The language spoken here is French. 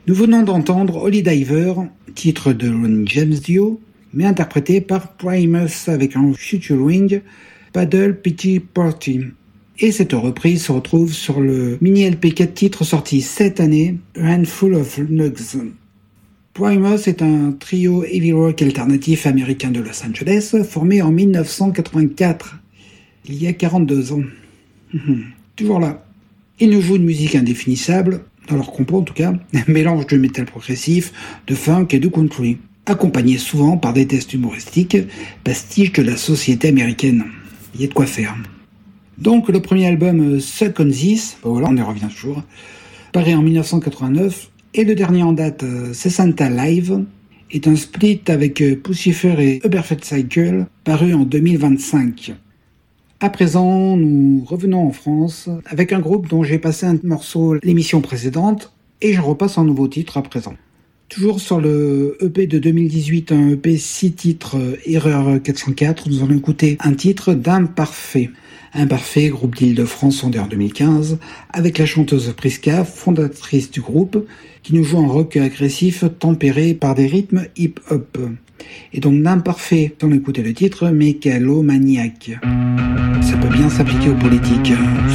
Nous venons d'entendre Holy Diver, titre de Ronnie James Dio, mais interprété par Primus avec un featuring Paddle Pity Party. Et cette reprise se retrouve sur le mini LP 4 titres sorti cette année, A Handful of Nugs. Primus est un trio heavy rock alternatif américain de Los Angeles, formé en 1984, il y a 42 ans. Toujours là. Ils nous jouent une musique indéfinissable, dans leur compo en tout cas, un mélange de métal progressif, de funk et de country, accompagné souvent par des tests humoristiques, pastiches de la société américaine. Il y a de quoi faire. Donc le premier album Suck on This, voilà, on y revient toujours, paru en 1989, et le dernier en date, c'est Santa Live, est un split avec Puscifer et A Perfect Cycle, paru en 2025. À présent, nous revenons en France avec un groupe dont j'ai passé un morceau l'émission précédente et je repasse un nouveau titre à présent. Toujours sur le EP de 2018, un EP 6 titres Erreur 404, nous allons écouter un titre d'Imparfait. Imparfait, groupe d'Île-de-France fondé en 2015, avec la chanteuse Priska, fondatrice du groupe, qui nous joue un rock agressif tempéré par des rythmes hip-hop. Et donc d'Imparfait, on écoutait le titre, Mégalomaniaque. Ça peut bien s'appliquer aux politiques.